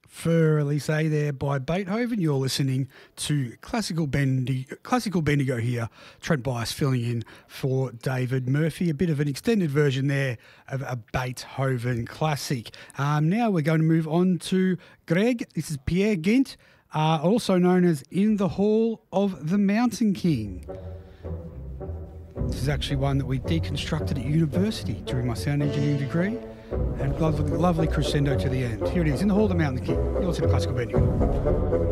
For Elise there by Beethoven. You're listening to Classical Bendigo here. Trent Bias filling in for David Murphy. A bit of an extended version there of a Beethoven classic. Now we're going to move on to Greg. This is Peer Gynt, also known as In the Hall of the Mountain King. This is actually one that we deconstructed at university during my sound engineering degree. And lovely crescendo to the end. Here it is, In the Hall of the Mountain King. You're listening to Classical Bendigo.